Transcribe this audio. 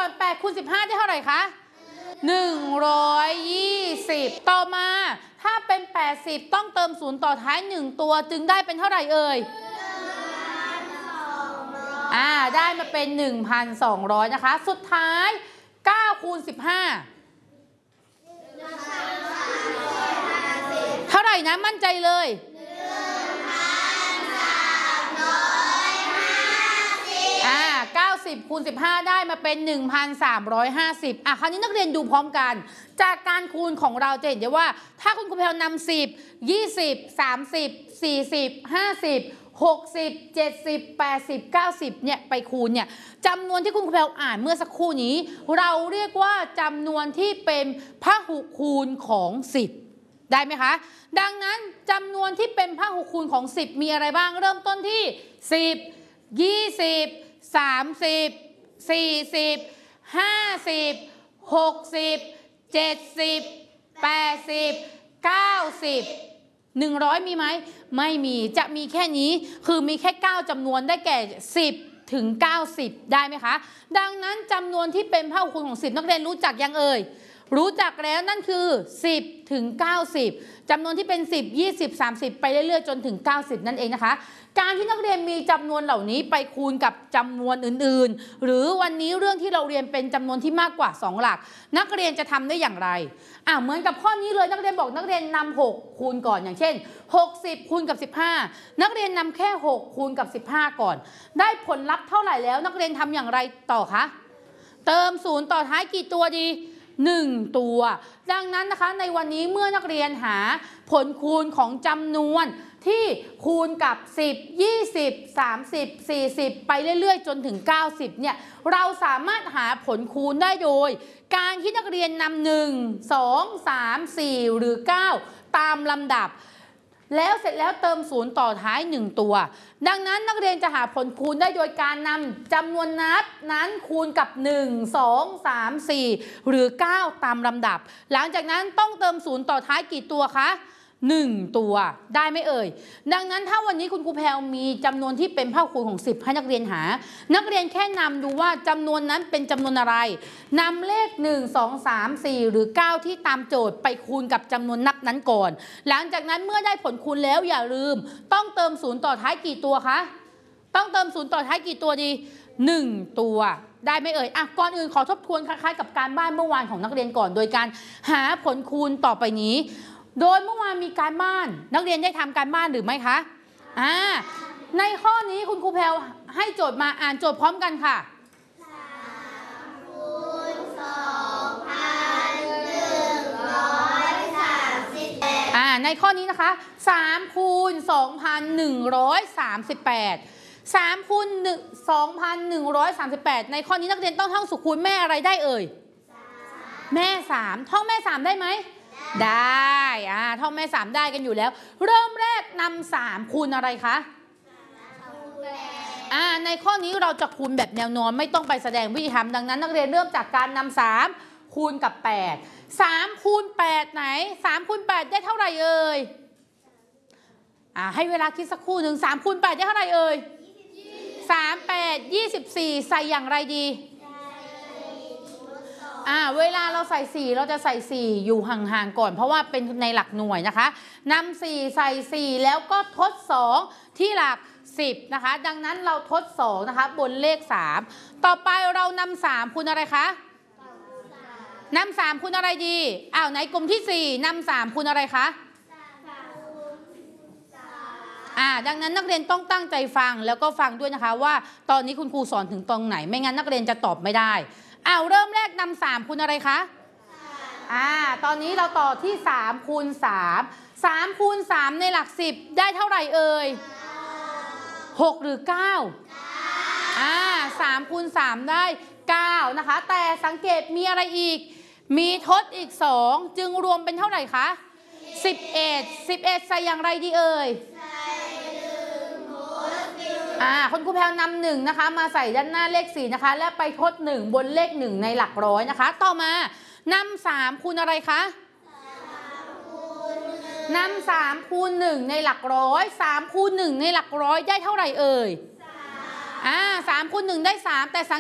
ก่อน8 คูณ 15ได้เท่าไหร่คะ120ต่อมาถ้าเป็น80ต้องเติม0ต่อท้าย1ตัวจึงได้เป็นเท่าไหร่เอ่ยได้มาเป็น 1,200 นะคะสุดท้าย9 คูณ 15เท่าไหร่นะมั่นใจเลย90 คูณ 15ได้มาเป็น 1,350คราวนี้นักเรียนดูพร้อมกันจากการคูณของเราจะเห็นได้ว่าถ้าคุณครูแพลวนำ10 20 30 40 50 60 70 80 90เนี่ยไปคูณเนี่ยจำนวนที่คุณครูแพลวอ่านเมื่อสักครู่นี้เราเรียกว่าจำนวนที่เป็นพหุคูณของ10ได้ไหมคะดังนั้นจำนวนที่เป็นพหุคูณของ10มีอะไรบ้างเริ่มต้นที่10 20 30 40 50 60 70 80 90 100มีไหมไม่มีจะมีแค่นี้คือมีแค่9จำนวนได้แก่10ถึง90ได้ไหมคะดังนั้นจำนวนที่เป็นพหุคูณของ10นักเรียนรู้จักยังเอ่ยรู้จักแล้วนั่นคือ10ถึง90จำนวนที่เป็น10 20 30ไปเรื่อยๆจนถึง90นั่นเองนะคะการที่นักเรียนมีจำนวนเหล่านี้ไปคูณกับจำนวนอื่นๆหรือวันนี้เรื่องที่เราเรียนเป็นจำนวนที่มากกว่า2หลักนักเรียนจะทำได้อย่างไรเหมือนกับข้อนี้เลยนักเรียนบอกนักเรียนนำ6คูณก่อนอย่างเช่น60คูณกับ15นักเรียนนำแค่6คูณกับ15ก่อนได้ผลลัพธ์เท่าไหร่แล้วนักเรียนทำอย่างไรต่อคะเติม0ต่อท้ายกี่ตัวดี1ตัวดังนั้นนะคะในวันนี้เมื่อนักเรียนหาผลคูณของจำนวนที่คูณกับ10 20 30 40ไปเรื่อยๆจนถึง90เนี่ยเราสามารถหาผลคูณได้โดยการที่นักเรียนนำ1 2 3 4หรือ9ตามลำดับแล้วเสร็จแล้วเติม0ต่อท้าย1ตัวดังนั้นนักเรียนจะหาผลคูณได้โดยการนำจำนวนนับนั้นคูณกับ1 2 3 4หรือ9ตามลำดับหลังจากนั้นต้องเติม0ต่อท้ายกี่ตัวคะ1ตัวได้ไหมเอ่ยดังนั้นถ้าวันนี้คุณครูแพลวมีจำนวนที่เป็นพหุคูณของ10ให้นักเรียนหานักเรียนแค่นำดูว่าจำนวนนั้นเป็นจำนวนอะไรนำเลข1 2 3 4หรือ9ที่ตามโจทย์ไปคูณกับจำนวนนับนั้นก่อนหลังจากนั้นเมื่อได้ผลคูณแล้วอย่าลืมต้องเติม0ต่อท้ายกี่ตัวคะต้องเติม0ต่อท้ายกี่ตัวดี1ตัวได้ไหมเอ่ยก่อนอื่นขอทบทวนคล้ายๆกับการบ้านเมื่อวานของนักเรียนก่อนโดยการหาผลคูณต่อไปนี้โดยเมื่อวานมีการบ้านนักเรียนได้ทำการบ้านหรือไม่คะในข้อนี้คุณครูแพลวให้โจทย์มาอ่านโจทย์พร้อมกันค่ะ3คูณ2,138ในข้อนี้นะคะ3คูณ2,138 3คูณ2,138ในข้อนี้นักเรียนต้องท่องสุขคูณแม่อะไรได้เอ่ยแม่3ท่องแม่3ได้ไหมได้ท่องแม่3ได้กันอยู่แล้วเริ่มแรกนำ3คูณอะไรคะในข้อนี้เราจะคูณแบบแนวนอนไม่ต้องไปแสดงวิธีทำดังนั้นนักเรียนเริ่มจากการนำ3คูณกับ8 3คูณ8ไหน3คูณ8ได้เท่าไหร่เอ่ยให้เวลาคิดสักครู่หนึ่ง3คูณ8ได้เท่าไหร่เอ่ย3 8 24ใส่อย่างไรดีเวลาเราใส่4เราจะใส่4อยู่ห่างๆก่อนเพราะว่าเป็นในหลักหน่วยนะคะนำ4ใส่4แล้วก็ทด2ที่หลัก10นะคะดังนั้นเราทด2นะคะบนเลข3ต่อไปเรานำ3คูณอะไรคะนำ3คูณอะไรดีไหนกลุ่มที่4นำ3คูณอะไรคะดังนั้นนักเรียนต้องตั้งใจฟังแล้วก็ฟังด้วยนะคะว่าตอนนี้คุณครูสอนถึงตรงไหนไม่งั้นนักเรียนจะตอบไม่ได้เริ่มแรกนำ3คูณอะไรคะตอนนี้เราต่อที่3คูณ3 3คูณ3ในหลัก10ได้เท่าไหร่เอ่ย6หรือ9 3คูณ3ได้9นะคะแต่สังเกตมีอะไรอีกมีทดอีก2จึงรวมเป็นเท่าไหร่คะ11ใส่อย่างไรดีเอ่ยคุณครูแพลวนำ1นะคะมาใส่ด้านหน้าเลข4นะคะและไปทด1บนเลข1ในหลักร้อยนะคะต่อมานำ3คูณอะไรคะนำ3คูณ1ในหลักร้อย3คูณ1ในหลักร้อยได้เท่าไหร่เอ่ย3คูณ1ได้3แต่